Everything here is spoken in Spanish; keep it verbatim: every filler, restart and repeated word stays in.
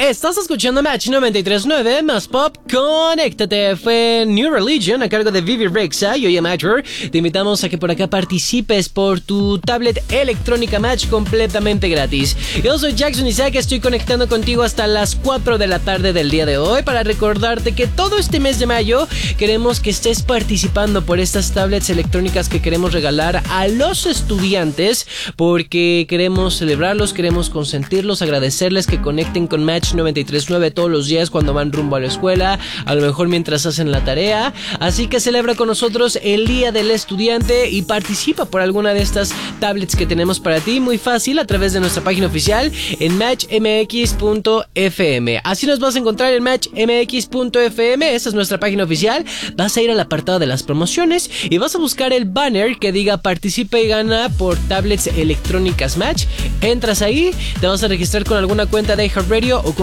Estás escuchando Match noventa y tres punto nueve más Pop. Conéctate. Fue New Religion a cargo de Vivi Rexa. Yo llamo Matcher. Te invitamos a que por acá participes por tu tablet electrónica Match completamente gratis. Yo soy Jackson Isaac. Estoy conectando contigo hasta las cuatro de la tarde del día de hoy para recordarte que todo este mes de mayo queremos que estés participando por estas tablets electrónicas que queremos regalar a los estudiantes porque queremos celebrarlos, queremos consentirlos, agradecerles que conecten con Match noventa y tres punto nueve todos los días cuando van rumbo a la escuela, a lo mejor mientras hacen la tarea. Así que celebra con nosotros el Día del Estudiante y participa por alguna de estas tablets que tenemos para ti. Muy fácil, a través de nuestra página oficial en match m x punto f m. Así nos vas a encontrar en match m x punto f m. Esa es nuestra página oficial. Vas a ir al apartado de las promociones y vas a buscar el banner que diga participa y gana por tablets electrónicas Match. Entras ahí, te vas a registrar con alguna cuenta de iHeartRadio o con